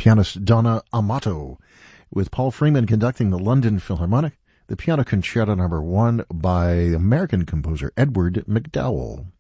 pianist Donna Amato, with Paul Freeman conducting the London Philharmonic, the Piano Concerto No. 1 by American composer Edward MacDowell.